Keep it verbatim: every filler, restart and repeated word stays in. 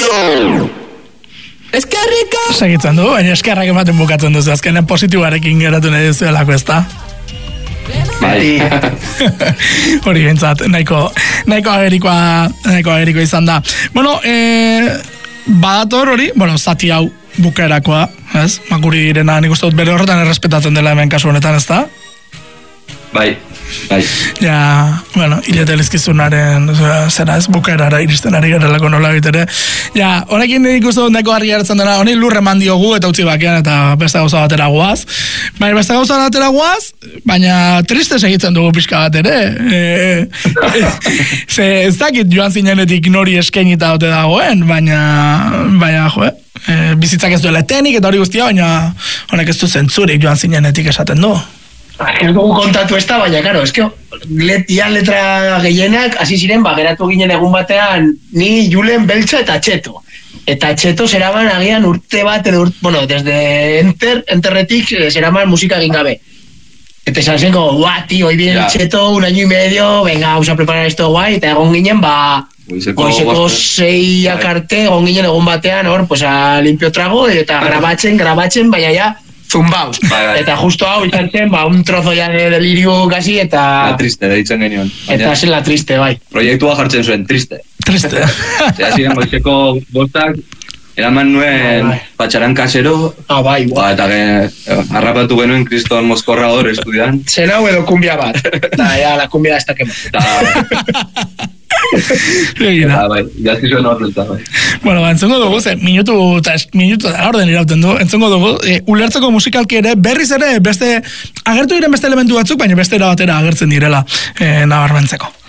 Eskerrika! Segitzen du, baina eskerrak ematen bukatzen duzu, azkenen positiboarekin geratu nahi duzuelako, ez da? Bai. Hori bintzat, nahiko, nahiko agerikoa, nahiko agerikoa izan da. Bueno, eh, badator hori, bueno, zati hau bukaerakoa, ez? Makuri direna, nik uste dut bere horretan errespetatzen dela hemen kasu honetan, ez da? Bai, bai. Ja, bueno, hilete lizkizunaren, zera ez, bukaerara iristen ari garelako nola bitere. Ja, honekin ikustu dut neko argi hartzen dena, honi lurre mandiogu eta utzi bakean eta beste gauza batera guaz. Baina beste gauza batera guaz, baina triste segitzen dugu pixka bat ere. E, e, ze ez dakit joan zinenetik nori eskainita ote dagoen, baina, baina, jo, e, bizitzak ez duela etenik eta hori guztia, baina honek ez du zentzurik joan zinenetik esaten du. Ez dugu kontatu ez da, baina, karo, ez que let, ia letra gehienak, hasi ziren, ba, geratu ginen egun batean, ni Julen Beltza eta Txeto. Eta Txeto zeraman agian urte bat, edo urte, bueno, desde enter, enterretik zeraman musika egin gabe. Eta esan zen, como, guau, tío, hoy viene yeah. el Txeto, un año y medio, venga, vamos a preparar esto guay, eta egon ginen, ba, goizeko seiak arte, egon ginen egun batean, hor, pues a limpio trago, eta grabatzen, grabatzen, baina ja, zumbau. Bai, bai. Eta justo hau izan zen, ba, un trozo ya de delirio casi, eta... La triste, deitzen genion. Eta zen la triste, bai. Proiektua jartzen zuen, triste. Triste. Zera ziren goizeko bostak, eraman nuen bai, bai. Patxaran kasero, ah, bai, bai. Ba, eta ge, harrapatu genuen Kriston Moskorra hor estudian. Zen hau edo kumbia bat. Eta ya, la kumbia esta que... Eta... Eta, bai, jazki zuen horreta, bai. Bueno, ba, entzongo dugu, ze, minutu eta minutu da orden irauten du, entzongo dugu, e, ulertzeko musikalki ere, berriz ere, beste, agertu diren beste elementu batzuk, baina beste era batera agertzen direla, e, nabarmentzeko.